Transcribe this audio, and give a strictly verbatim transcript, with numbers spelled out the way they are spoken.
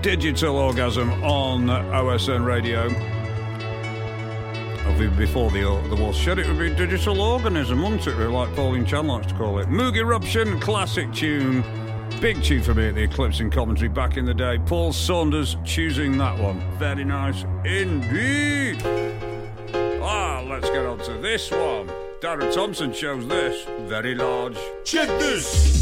Digital Orgasm on O S N Radio. Before the the war shed, it would be Digital Organism, wouldn't it? Like Pauline Chan likes to call it. Moog Eruption, classic tune. Big tune for me at the Eclipsing commentary back in the day. Paul Saunders choosing that one. Very nice indeed. Ah, let's get on to this one. Darren Thompson shows this. Very large. Check this.